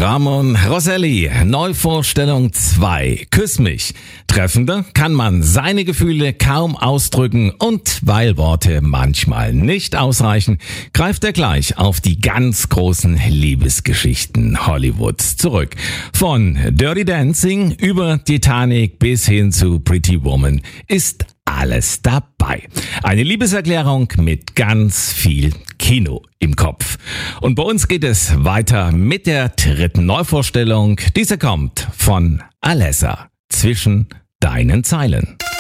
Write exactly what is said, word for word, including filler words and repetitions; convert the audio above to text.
Ramon Rosselli, Neuvorstellung zwei, Küss mich. Treffender kann man seine Gefühle kaum ausdrücken und weil Worte manchmal nicht ausreichen, greift er gleich auf die ganz großen Liebesgeschichten Hollywoods zurück. Von Dirty Dancing über Titanic bis hin zu Pretty Woman ist alles dabei. Eine Liebeserklärung mit ganz viel Kino im Kopf. Und bei uns geht es weiter mit der dritten Neuvorstellung. Diese kommt von Alessa, Zwischen deinen Zeilen.